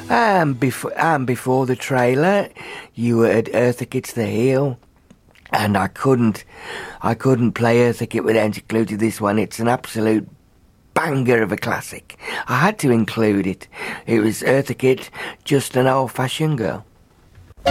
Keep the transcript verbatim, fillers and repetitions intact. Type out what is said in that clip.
And before, and before the trailer, you were at Eartha Kitt's The Heel. And I couldn't, I couldn't play Eartha Kitt without including this one. It's an absolute banger of a classic. I had to include it. It was Eartha Kitt, Just an Old-Fashioned Girl.